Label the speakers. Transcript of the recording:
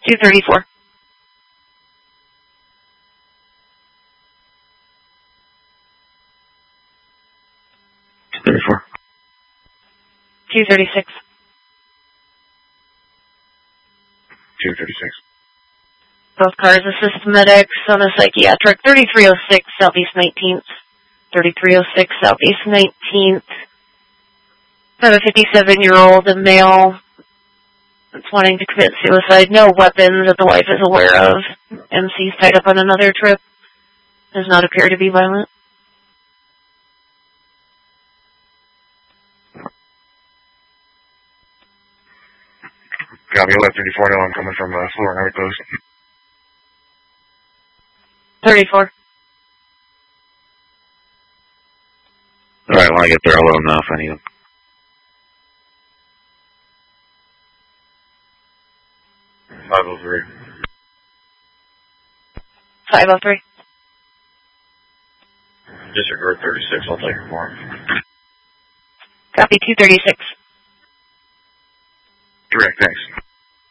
Speaker 1: 234.
Speaker 2: 234.
Speaker 1: 236.
Speaker 2: 236.
Speaker 1: Both cars assist medics on a psychiatric. 3306 Southeast 19th. 3306 Southeast 19th. About a 57-year-old, a male, that's wanting to commit suicide. No weapons that the wife is aware of. MC's tied up on another trip. Does not appear to be violent.
Speaker 2: Copy, 1134, no, I'm coming from Florida Highway Post.
Speaker 1: 34.
Speaker 2: Alright, when I get there, I'll let them know if I need them. 503.
Speaker 1: 503.
Speaker 2: District Road 36, I'll take your form.
Speaker 1: Copy, 236.
Speaker 2: Direct, thanks.